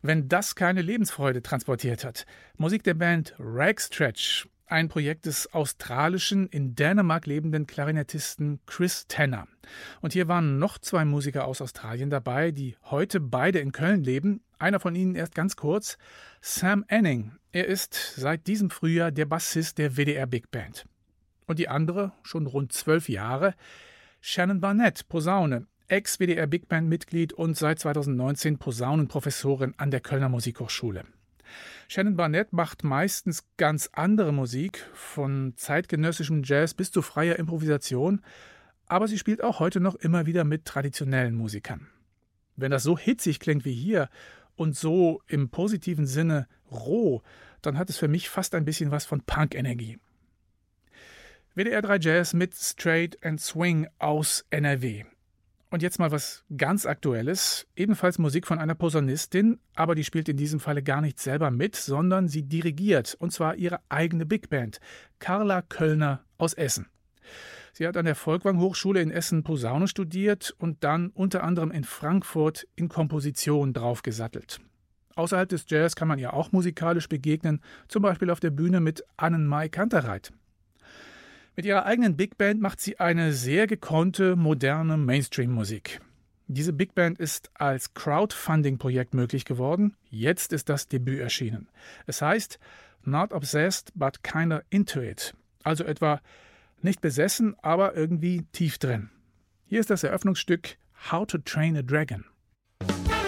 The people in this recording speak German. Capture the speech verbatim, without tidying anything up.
wenn das keine Lebensfreude transportiert hat. Musik der Band Ragstretch, ein Projekt des australischen, in Dänemark lebenden Klarinettisten Chris Tanner. Und hier waren noch zwei Musiker aus Australien dabei, die heute beide in Köln leben. Einer von ihnen erst ganz kurz, Sam Anning. Er ist seit diesem Frühjahr der Bassist der W D R Big Band. Und die andere, schon rund zwölf Jahre, Shannon Barnett, Posaune, Ex-W D R Big Band-Mitglied und seit zweitausendneunzehn Posaunenprofessorin an der Kölner Musikhochschule. Shannon Barnett macht meistens ganz andere Musik, von zeitgenössischem Jazz bis zu freier Improvisation, aber sie spielt auch heute noch immer wieder mit traditionellen Musikern. Wenn das so hitzig klingt wie hier und so im positiven Sinne roh, dann hat es für mich fast ein bisschen was von Punk-Energie. W D R drei Jazz mit Straight and Swing aus N R W. Und jetzt mal was ganz Aktuelles, ebenfalls Musik von einer Posaunistin, aber die spielt in diesem Falle gar nicht selber mit, sondern sie dirigiert, und zwar ihre eigene Big Band, Carla Köllner aus Essen. Sie hat an der Folkwang-Hochschule in Essen Posaune studiert und dann unter anderem in Frankfurt in Komposition draufgesattelt. Außerhalb des Jazz kann man ihr auch musikalisch begegnen, zum Beispiel auf der Bühne mit Annenmai Kantereit. Mit ihrer eigenen Big Band macht sie eine sehr gekonnte, moderne Mainstream-Musik. Diese Big Band ist als Crowdfunding-Projekt möglich geworden. Jetzt ist das Debüt erschienen. Es heißt Not Obsessed, but Kinda Into It. Also etwa nicht besessen, aber irgendwie tief drin. Hier ist das Eröffnungsstück How to Train a Dragon.